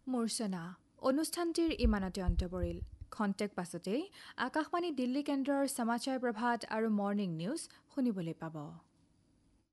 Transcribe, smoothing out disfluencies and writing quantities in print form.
মূৰ্ছনা অনুষ্ঠানটিৰ ইমানতে অন্ত পৰিল খন্তেক পাছতেই আকাশবাণী দিল্লী কেন্দ্ৰৰ সমাচাৰ প্ৰভাত আৰু মৰ্ণিং নিউজ শুনিবলৈ পাব